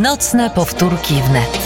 Nocne powtórki wnet.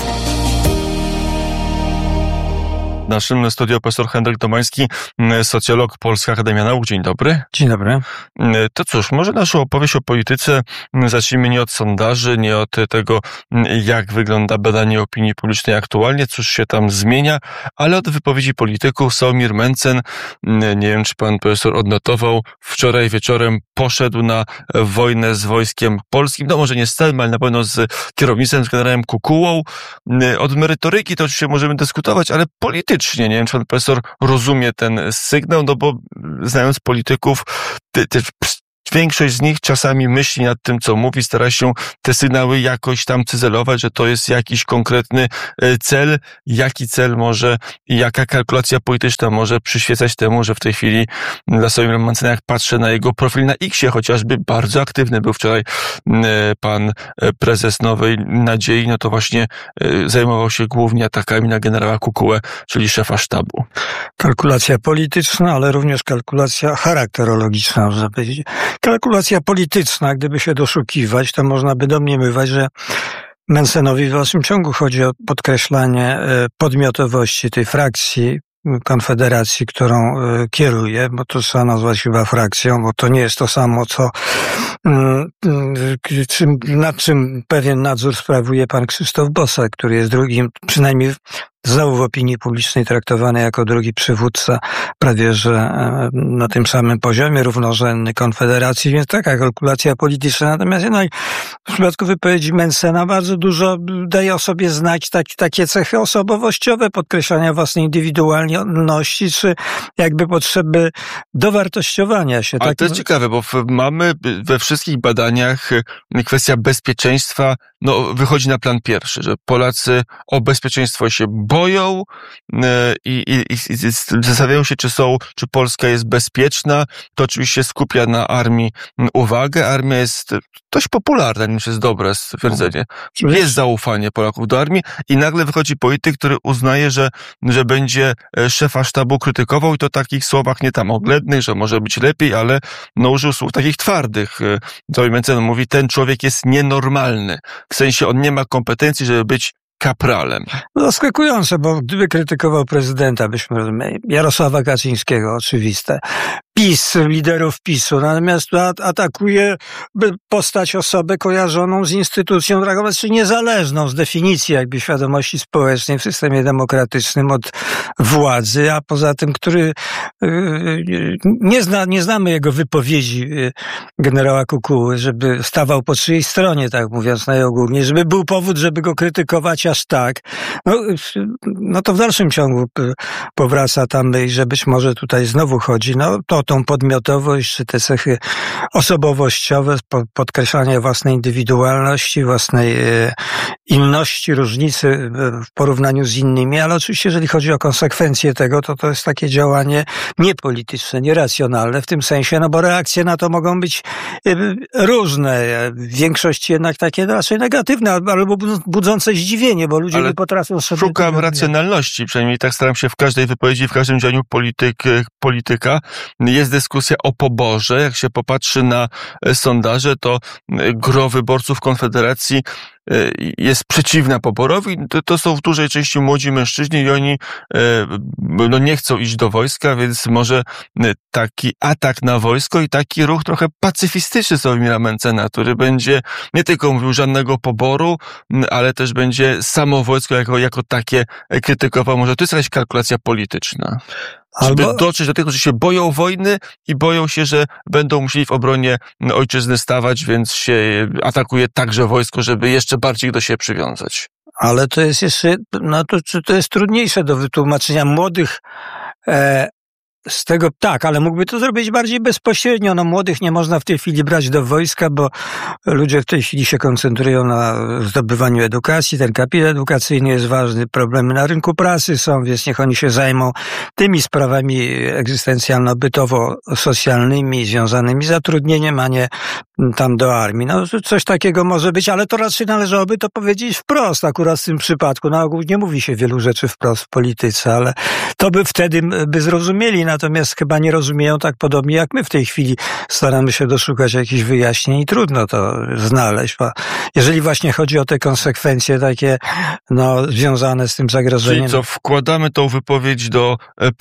W naszym studiu profesor Henryk Domański, socjolog, Polska Akademia Nauk. Dzień dobry. Dzień dobry. To cóż, może naszą opowieść o polityce zacznijmy nie od sondaży, nie od tego, jak wygląda badanie opinii publicznej aktualnie, cóż się tam zmienia, ale od wypowiedzi polityków. Sławomir Mencen, nie wiem, czy pan profesor odnotował, wczoraj wieczorem poszedł na wojnę z wojskiem polskim, no może nie z całym, ale na pewno z kierownictwem, z generałem Kukułą. Od merytoryki to oczywiście możemy dyskutować, ale politycznie, nie wiem, czy pan profesor rozumie ten sygnał, no bo znając polityków, większość z nich czasami myśli nad tym, co mówi, stara się te sygnały jakoś tam cyzelować, że to jest jakiś konkretny cel. Jaki cel może i jaka kalkulacja polityczna może przyświecać temu, że w tej chwili dla Sławomira Mencena, jak patrzę na jego profil na X-ie, chociażby bardzo aktywny był wczoraj pan prezes Nowej Nadziei, no to właśnie zajmował się głównie atakami na generała Kukułę, czyli szefa sztabu. Kalkulacja polityczna, ale również kalkulacja charakterologiczna, można powiedzieć. Kalkulacja polityczna, gdyby się doszukiwać, to można by domniemywać, że Mencenowi w dalszym ciągu chodzi o podkreślanie podmiotowości tej frakcji Konfederacji, którą kieruje, bo to trzeba nazwać chyba frakcją, bo to nie jest to samo, nad czym pewien nadzór sprawuje pan Krzysztof Bosak, który jest drugim, przynajmniej znowu w opinii publicznej traktowany jako drugi przywódca, prawie że na tym samym poziomie, równorzędny Konfederacji, więc taka kalkulacja polityczna. Natomiast jednak w przypadku wypowiedzi Mencena bardzo dużo daje o sobie znać takie cechy osobowościowe, podkreślania własnej indywidualności, czy jakby potrzeby dowartościowania się. Ale to jest ciekawe, bo mamy we wszystkich badaniach kwestia bezpieczeństwa, wychodzi na plan pierwszy, że Polacy o bezpieczeństwo się boją i zastanawiają się, czy Polska jest bezpieczna. To oczywiście skupia na armii uwagę. Armia jest dość popularna, nie wiem, czy jest dobre stwierdzenie. Jest zaufanie Polaków do armii i nagle wychodzi polityk, który uznaje, że będzie szefa sztabu krytykował i to w takich słowach nie tam oględnych, że może być lepiej, ale użył słów takich twardych. Sławomir Mencen mówi, ten człowiek jest nienormalny. W sensie on nie ma kompetencji, żeby być kapralem. Zaskakujące, bo gdyby krytykował prezydenta, byśmy rozumieli, Jarosława Kaczyńskiego, oczywiste, PiS, liderów PiS-u, natomiast atakuje postać, osobę kojarzoną z instytucją, czy niezależną z definicji jakby świadomości społecznej w systemie demokratycznym od władzy, a poza tym, który nie znamy jego wypowiedzi generała Kukuły, żeby stawał po czyjej stronie, tak mówiąc najogólniej, żeby był powód, żeby go krytykować aż tak. No to w dalszym ciągu powraca ta myśl, że być może tutaj znowu chodzi o tą podmiotowość, czy te cechy osobowościowe, podkreślanie własnej indywidualności, własnej inności, różnicy w porównaniu z innymi, ale oczywiście jeżeli chodzi o konsekwencje tego, to jest takie działanie niepolityczne, nieracjonalne w tym sensie, bo reakcje na to mogą być różne, w większości jednak takie raczej negatywne, albo budzące zdziwienie, bo ludzie nie potrafią sobie... Szukam racjonalności, przynajmniej tak staram się w każdej wypowiedzi, w każdym działaniu polityka. Jest dyskusja o poborze. Jak się popatrzy na sondaże, to gros wyborców Konfederacji jest przeciwna poborowi. To są w dużej części młodzi mężczyźni i oni nie chcą iść do wojska, więc może taki atak na wojsko i taki ruch trochę pacyfistyczny Sławomira Mencena, który będzie nie tylko mówił żadnego poboru, ale też będzie samo wojsko jako takie krytykował. Może to jest jakaś kalkulacja polityczna. Żeby dotrzeć do tych, którzy się boją wojny i boją się, że będą musieli w obronie ojczyzny stawać, więc się atakuje także wojsko, żeby jeszcze bardziej do siebie przywiązać. Ale to jest jeszcze, to jest trudniejsze do wytłumaczenia młodych z tego tak, ale mógłby to zrobić bardziej bezpośrednio. Młodych nie można w tej chwili brać do wojska, bo ludzie w tej chwili się koncentrują na zdobywaniu edukacji. Ten kapitał edukacyjny jest ważny. Problemy na rynku pracy są, więc niech oni się zajmą tymi sprawami egzystencjalno-bytowo-socjalnymi, związanymi z zatrudnieniem, a nie tam do armii. Coś takiego może być, ale to raczej należałoby to powiedzieć wprost. Akurat w tym przypadku na ogół nie mówi się wielu rzeczy wprost w polityce, ale to by wtedy by zrozumieli. natomiast chyba nie rozumieją tak podobnie jak my w tej chwili. Staramy się doszukać jakichś wyjaśnień i trudno to znaleźć. Bo jeżeli właśnie chodzi o te konsekwencje takie związane z tym zagrożeniem. Czyli co, wkładamy tą wypowiedź do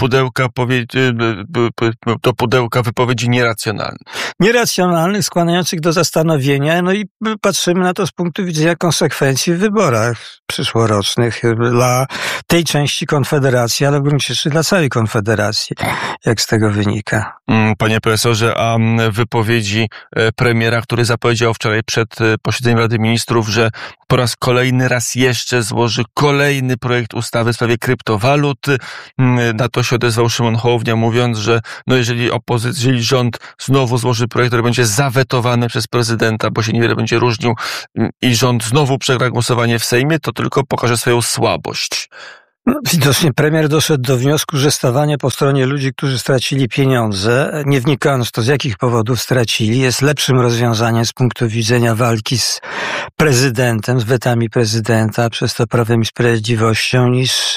pudełka wypowiedzi nieracjonalnych. Nieracjonalnych, skłaniających do zastanowienia, no i patrzymy na to z punktu widzenia konsekwencji w wyborach przyszłorocznych dla tej części Konfederacji, ale w gruncie rzeczy dla całej Konfederacji, jak z tego wynika. Panie profesorze, a wypowiedzi premiera, który zapowiedział wczoraj przed posiedzeniem Rady Ministrów, że po raz kolejny raz jeszcze złoży kolejny projekt ustawy w sprawie kryptowalut. Na to się odezwał Szymon Hołownia, mówiąc, że jeżeli rząd znowu złoży projekt, który będzie zawetowany przez prezydenta, bo się niewiele będzie różnił i rząd znowu przegra głosowanie w Sejmie, to tylko pokaże swoją słabość. Widocznie premier doszedł do wniosku, że stawanie po stronie ludzi, którzy stracili pieniądze, nie wnikając w to, z jakich powodów stracili, jest lepszym rozwiązaniem z punktu widzenia walki z prezydentem, z wetami prezydenta, przez to Prawem i Sprawiedliwością,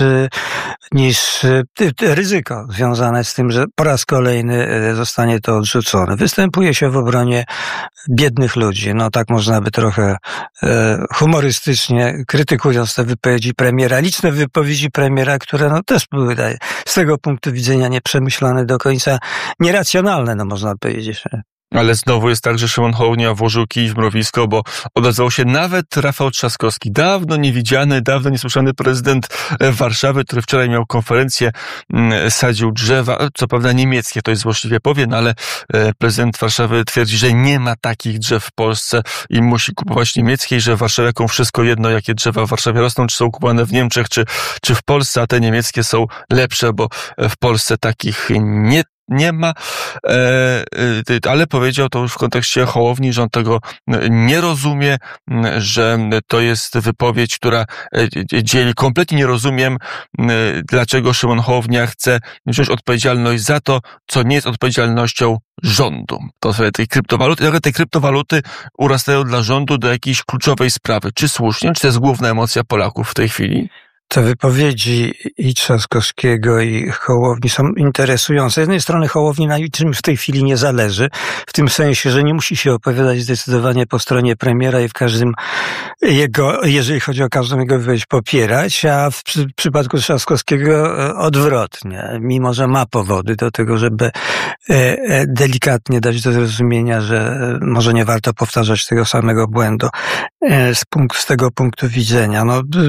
niż ryzyko związane z tym, że po raz kolejny zostanie to odrzucone. Występuje się w obronie biednych ludzi. Tak można by trochę humorystycznie, krytykując te wypowiedzi premiera, liczne wypowiedzi premiera, które też były z tego punktu widzenia nieprzemyślane do końca, nieracjonalne, można powiedzieć. Ale znowu jest tak, że Szymon Hołownia włożył kij w mrowisko, bo odezwał się nawet Rafał Trzaskowski, dawno niewidziany, dawno niesłyszany prezydent Warszawy, który wczoraj miał konferencję, sadził drzewa, co prawda niemieckie, to jest złośliwie powiem, ale prezydent Warszawy twierdzi, że nie ma takich drzew w Polsce i musi kupować niemieckie i że warszawiakom wszystko jedno, jakie drzewa w Warszawie rosną, czy są kupowane w Niemczech, czy w Polsce, a te niemieckie są lepsze, bo w Polsce takich nie ma, ale powiedział to już w kontekście Hołowni, że on tego nie rozumie, że to jest wypowiedź, która dzieli. Kompletnie nie rozumiem, dlaczego Szymon Hołownia chce wziąć odpowiedzialność za to, co nie jest odpowiedzialnością rządu. To są tej kryptowaluty. I te kryptowaluty urastają dla rządu do jakiejś kluczowej sprawy. Czy słusznie? Czy to jest główna emocja Polaków w tej chwili? Te wypowiedzi i Trzaskowskiego, i Hołowni są interesujące. Z jednej strony Hołowni na niczym w tej chwili nie zależy, w tym sensie, że nie musi się opowiadać zdecydowanie po stronie premiera i w każdym jeżeli chodzi o każdą jego wypowiedź, popierać, a w przypadku Trzaskowskiego odwrotnie. Mimo że ma powody do tego, żeby delikatnie dać do zrozumienia, że może nie warto powtarzać tego samego błędu z tego punktu widzenia.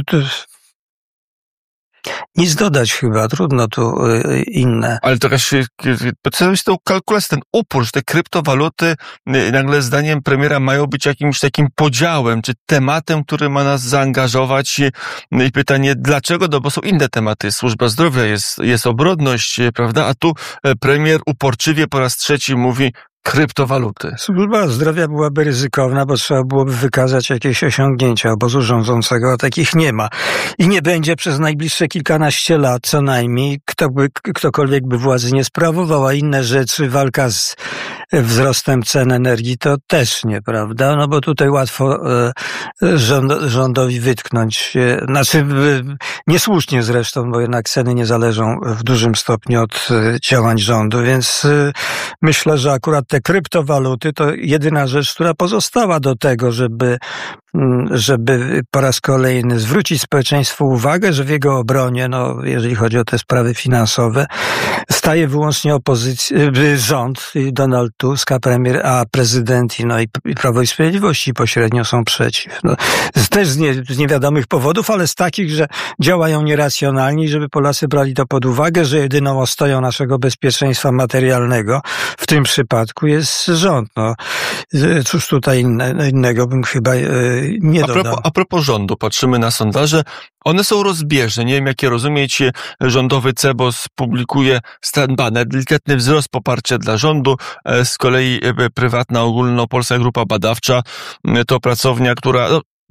Nic dodać chyba, trudno tu inne. Ale to jakaś, co jest tą kalkulacją, ten upór, że te kryptowaluty nagle zdaniem premiera mają być jakimś takim podziałem, czy tematem, który ma nas zaangażować. I pytanie, dlaczego? Bo są inne tematy. Służba zdrowia, jest obronność, prawda? A tu premier uporczywie po raz trzeci mówi, kryptowaluty. Służba zdrowia byłaby ryzykowna, bo trzeba byłoby wykazać jakieś osiągnięcia obozu rządzącego, a takich nie ma. I nie będzie przez najbliższe kilkanaście lat co najmniej, ktokolwiek by władzy nie sprawował, a inne rzeczy, walka z wzrostem cen energii, to też nie, prawda? Bo tutaj łatwo rządowi wytknąć, niesłusznie zresztą, bo jednak ceny nie zależą w dużym stopniu od działań rządu, więc myślę, że akurat te kryptowaluty to jedyna rzecz, która pozostała do tego, żeby po raz kolejny zwrócić społeczeństwu uwagę, że w jego obronie, jeżeli chodzi o te sprawy finansowe, staje wyłącznie rząd, Donald Tusk, a prezydent i Prawo i Sprawiedliwość pośrednio są przeciw. Też z niewiadomych powodów, ale z takich, że działają nieracjonalnie i żeby Polacy brali to pod uwagę, że jedyną ostoją naszego bezpieczeństwa materialnego w tym przypadku jest rząd. Cóż tutaj innego bym chyba nie dodał. A propos rządu, patrzymy na sondaże. One są rozbieżne. Nie wiem, jak je rozumieć. Rządowy CBOS publikuje delikatny wzrost poparcia dla rządu. Z kolei prywatna ogólnopolska grupa badawcza to pracownia, która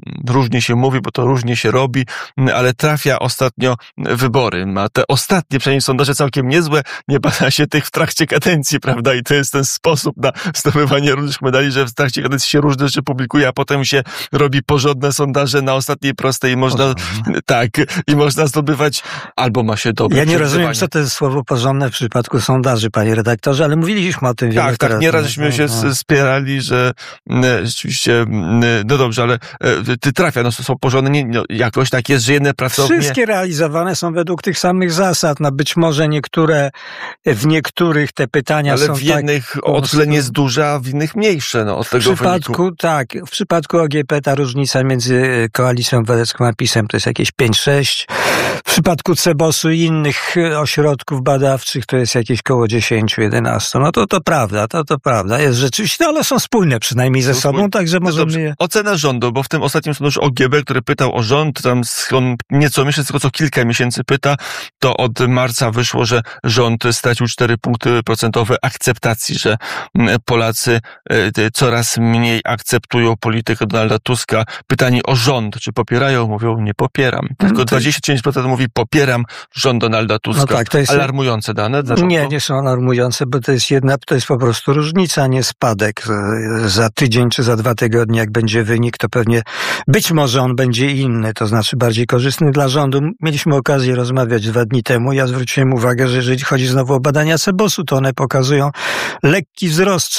różnie się mówi, bo to różnie się robi, ale trafia ostatnio wybory. Ma te ostatnie, przynajmniej sondaże całkiem niezłe, nie bada się tych w trakcie kadencji, prawda? I to jest ten sposób na zdobywanie różnych medali, że w trakcie kadencji się różne rzeczy publikuje, a potem się robi porządne sondaże na ostatniej prostej i można, i można zdobywać, albo ma się dobre. Ja nie rozumiem, co to jest słowo porządne w przypadku sondaży, panie redaktorze, ale mówiliśmy o tym wiele tak, nieraz żeśmy się spierali, że rzeczywiście, no dobrze, ale trafia, no są porządne, jakoś tak jest, że jedne pracownie... Wszystkie realizowane są według tych samych zasad, no być może w niektórych te pytania ale są w jednych odchylenie jest duże, a w innych mniejsze, no od tego wyniku. Tak, w przypadku OGP ta różnica między Koalicją Obywatelską a PiS-em to jest jakieś 5-6, w przypadku CEBOS-u i innych ośrodków badawczych to jest jakieś koło 10-11. No to prawda, jest rzeczywiście, ale są spójne przynajmniej ze sobą, także możemy... Ocena rządu, bo w tym ostatnim sondażu OGB, który pytał o rząd, tam on nieco miesięcy, tylko co kilka miesięcy pyta, to od marca wyszło, że rząd stracił 4 punkty procentowe akceptacji, że Polacy coraz mniej akceptują politykę Donalda Tuska. Pytanie o rząd, czy popierają? Mówią, nie popieram. Tylko 29% mówi, popieram rząd Donalda Tuska. No tak, to jest... Alarmujące dane? Nie są alarmujące, bo to jest po prostu różnica, nie spadek. Za tydzień czy za 2 tygodnie, jak będzie wynik, to pewnie być może on będzie inny, to znaczy bardziej korzystny dla rządu. Mieliśmy okazję rozmawiać 2 dni temu. Ja zwróciłem uwagę, że jeżeli chodzi znowu o badania CEBOS-u, to one pokazują lekki wzrost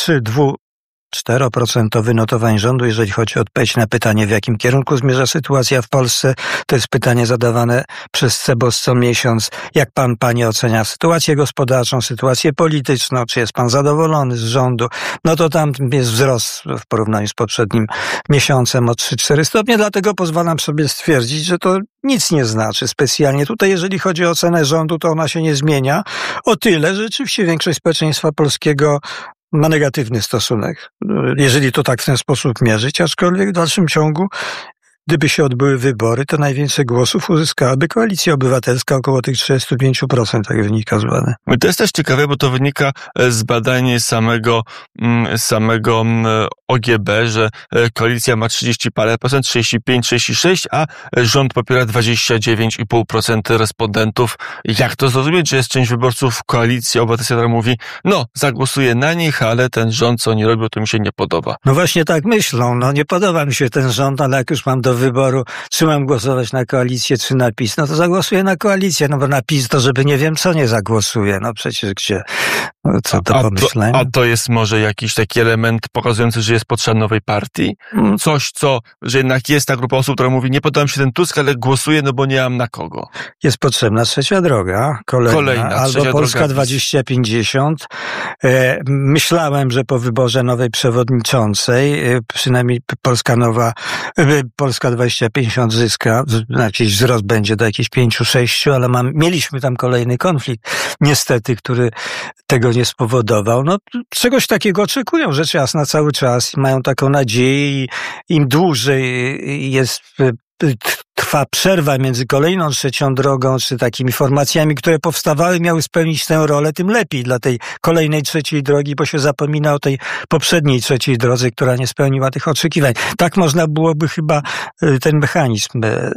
4% notowań rządu, jeżeli chodzi o odpowiedź na pytanie, w jakim kierunku zmierza sytuacja w Polsce. To jest pytanie zadawane przez CEBOS co miesiąc. Jak panie ocenia sytuację gospodarczą, sytuację polityczną? Czy jest pan zadowolony z rządu? No to tam jest wzrost w porównaniu z poprzednim miesiącem o 3-4 stopnie, dlatego pozwalam sobie stwierdzić, że to nic nie znaczy specjalnie. Tutaj, jeżeli chodzi o ocenę rządu, to ona się nie zmienia. O tyle, że rzeczywiście większość społeczeństwa polskiego ma negatywny stosunek, jeżeli to tak w ten sposób mierzyć, aczkolwiek w dalszym ciągu, gdyby się odbyły wybory, to najwięcej głosów uzyskałaby Koalicja Obywatelska, około tych 35%, jak wynika z badań. To jest też ciekawe, bo to wynika z badań samego OGB, że Koalicja ma 30 parę procent, 35, 36, a rząd popiera 29,5% respondentów. Jak to zrozumieć, że jest część wyborców Koalicji Obywatelskiej, która mówi, no, zagłosuję na nich, ale ten rząd, co oni robią, to mi się nie podoba. No właśnie tak myślą, no nie podoba mi się ten rząd, ale jak już mam do wyboru, czy mam głosować na Koalicję, czy na PiS, no to zagłosuję na Koalicję, no bo na PiS to żeby nie wiem co nie zagłosuję, no przecież gdzie, no co to pomyślałem. A to jest może jakiś taki element pokazujący, że jest potrzeba nowej partii? Coś, że jednak jest ta grupa osób, która mówi, nie podoba mi się ten Tusk, ale głosuję, no bo nie mam na kogo. Jest potrzebna trzecia droga, kolejna albo Polska 2050. Myślałem, że po wyborze nowej przewodniczącej, przynajmniej Polska 2050 zyska, jakiś wzrost będzie do jakichś 5-6, ale mieliśmy tam kolejny konflikt, niestety, który tego nie spowodował. No, czegoś takiego oczekują, rzecz jasna, cały czas i mają taką nadzieję i im dłużej trwa przerwa między kolejną trzecią drogą, czy takimi formacjami, które powstawały, miały spełnić tę rolę, tym lepiej dla tej kolejnej trzeciej drogi, bo się zapomina o tej poprzedniej trzeciej drodze, która nie spełniła tych oczekiwań. Tak można byłoby chyba ten mechanizm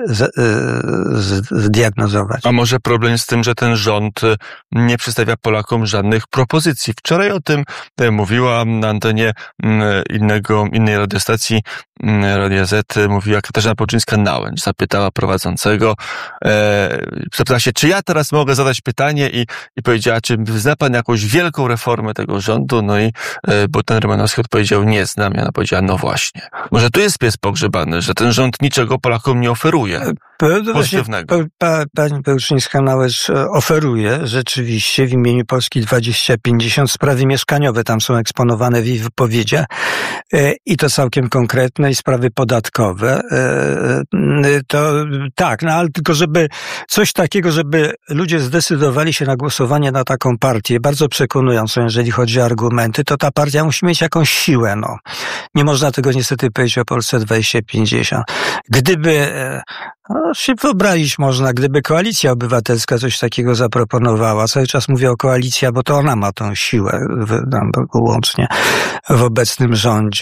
zdiagnozować. A może problem jest z tym, że ten rząd nie przedstawia Polakom żadnych propozycji. Wczoraj o tym mówiła na antenie innej radiostacji, Radia Z, mówiła Katarzyna Pałczyńska-Nałęcz. Zapytała prowadzącego, zapytała się, czy ja teraz mogę zadać pytanie i powiedziała, czy zna pan jakąś wielką reformę tego rządu? No i bo ten Rymanowski odpowiedział, nie znam. I ona powiedziała, no właśnie. Może tu jest pies pogrzebany, że ten rząd niczego Polakom nie oferuje pozytywnego. Pani Pałczyńska-Nałęcz oferuje rzeczywiście w imieniu Polski 2050 sprawy mieszkaniowe. Tam są eksponowane w jej wypowiedziach i to całkiem konkretne i sprawy podatkowe. To tak, no ale tylko żeby coś takiego, żeby ludzie zdecydowali się na głosowanie na taką partię, bardzo przekonującą, jeżeli chodzi o argumenty, to ta partia musi mieć jakąś siłę, no. Nie można tego niestety powiedzieć o Polsce 2050. Gdyby, się wyobrazić można, gdyby Koalicja Obywatelska coś takiego zaproponowała, cały czas mówię o koalicji, bo to ona ma tą siłę łącznie w obecnym rządzie,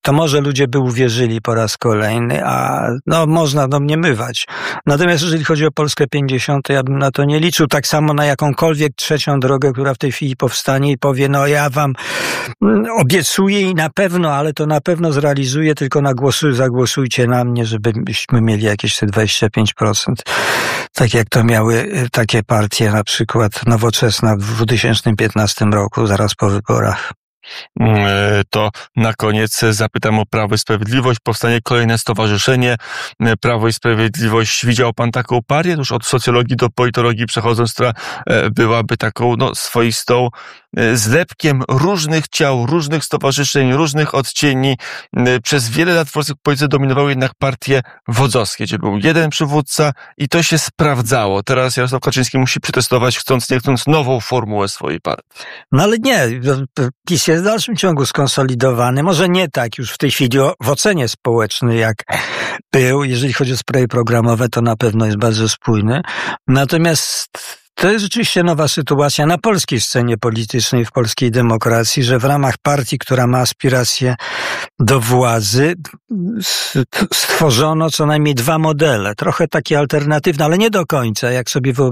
to może ludzie by uwierzyli po raz kolejny, a można domniemywać. Natomiast jeżeli chodzi o Polskę 50, to ja bym na to nie liczył. Tak samo na jakąkolwiek trzecią drogę, która w tej chwili powstanie i powie, ja wam obiecuję i na pewno, ale to na pewno zrealizuję, tylko zagłosujcie na mnie, żebyśmy mieli jakieś te 25%. Tak jak to miały takie partie, na przykład Nowoczesna w 2015 roku, zaraz po wyborach. To na koniec zapytam o Prawo i Sprawiedliwość. Powstanie kolejne stowarzyszenie. Prawo i Sprawiedliwość. Widział pan taką partię? Już od socjologii do politologii przechodząc, która byłaby taką swoistą zlepkiem różnych ciał, różnych stowarzyszeń, różnych odcieni. Przez wiele lat w polskiej polityce dominowały jednak partie wodzowskie, gdzie był jeden przywódca i to się sprawdzało. Teraz Jarosław Kaczyński musi przetestować, chcąc nie chcąc, nową formułę swojej partii. Ale nie, PiS jest w dalszym ciągu skonsolidowany. Może nie tak już w tej chwili w ocenie społecznej, jak był. Jeżeli chodzi o sprawy programowe, to na pewno jest bardzo spójny. Natomiast to jest rzeczywiście nowa sytuacja na polskiej scenie politycznej, w polskiej demokracji, że w ramach partii, która ma aspiracje do władzy, stworzono co najmniej dwa modele. Trochę takie alternatywne, ale nie do końca, jak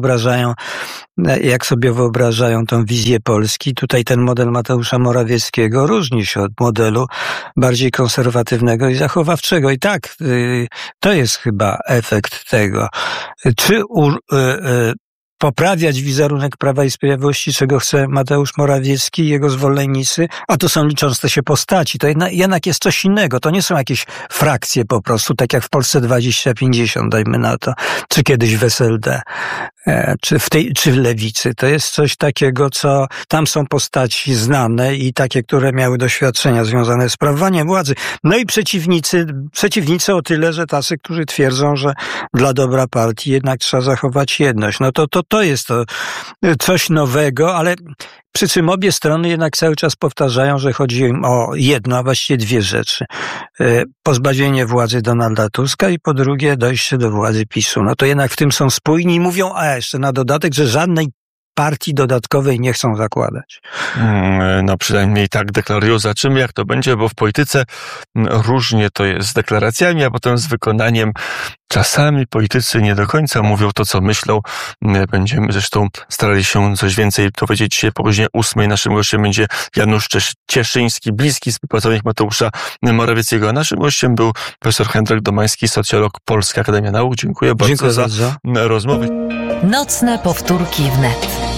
sobie wyobrażają tą wizję Polski. Tutaj ten model Mateusza Morawieckiego różni się od modelu bardziej konserwatywnego i zachowawczego. I tak, to jest chyba efekt tego. Czy poprawiać wizerunek Prawa i Sprawiedliwości, czego chce Mateusz Morawiecki i jego zwolennicy, a to są liczące się postaci. To jednak jest coś innego. To nie są jakieś frakcje po prostu, tak jak w Polsce 20-50, dajmy na to, czy kiedyś w SLD, czy w Lewicy. To jest coś takiego, co tam są postaci znane i takie, które miały doświadczenia związane z sprawowaniem władzy. No i przeciwnicy o tyle, że tacy, którzy twierdzą, że dla dobra partii jednak trzeba zachować jedność. No to jest to coś nowego, ale przy czym obie strony jednak cały czas powtarzają, że chodzi im o jedno, a właściwie dwie rzeczy. Pozbawienie władzy Donalda Tuska i po drugie dojście do władzy PiS-u. No to jednak w tym są spójni i mówią, a jeszcze na dodatek, że żadnej partii dodatkowej nie chcą zakładać. No przynajmniej tak deklarują. Zobaczymy, jak to będzie, bo w polityce różnie to jest z deklaracjami, a potem z wykonaniem. Czasami politycy nie do końca mówią to, co myślą. Będziemy zresztą starali się coś więcej dowiedzieć się po godzinie 8. Naszym gościem będzie Janusz Cieszyński, bliski współpracownik Mateusza Morawieckiego. A naszym gościem był profesor Henryk Domański, socjolog Polskiej Akademii Nauk. Dziękuję bardzo za rozmowę. Nocne powtórki wnet.